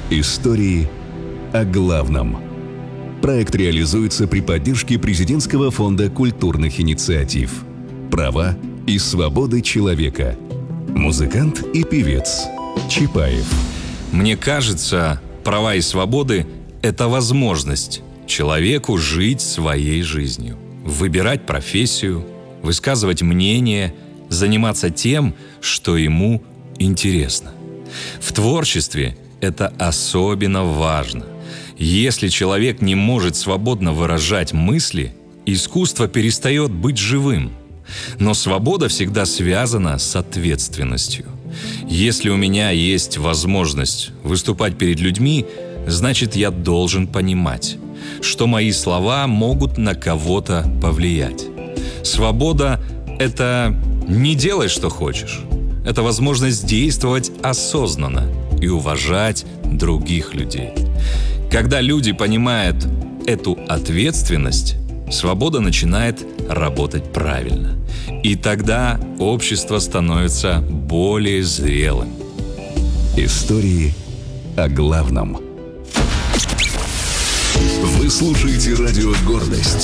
Истории о главном. Проект реализуется при поддержке Президентского фонда культурных инициатив. Права и свободы человека. Музыкант и певец Чапаев. Мне кажется, права и свободы – это возможность человеку жить своей жизнью, выбирать профессию, высказывать мнение, заниматься тем, что ему интересно. В творчестве это особенно важно. Если человек не может свободно выражать мысли, искусство перестает быть живым. Но свобода всегда связана с ответственностью. Если у меня есть возможность выступать перед людьми, значит, я должен понимать, что мои слова могут на кого-то повлиять. Свобода – это не делай, что хочешь. Это возможность действовать осознанно и уважать других людей. Когда люди понимают эту ответственность, свобода начинает работать правильно. И тогда общество становится более зрелым. Истории о главном. Вы слушаете радио «Гордость».